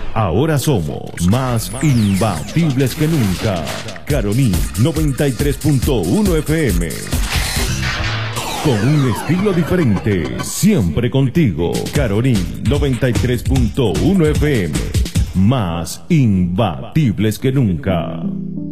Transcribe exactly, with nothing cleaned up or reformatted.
Ahora somos más imbatibles que nunca. Caroní noventa y tres punto uno F M. Con un estilo diferente, siempre contigo. Caroní noventa y tres punto uno F M. Más imbatibles que nunca.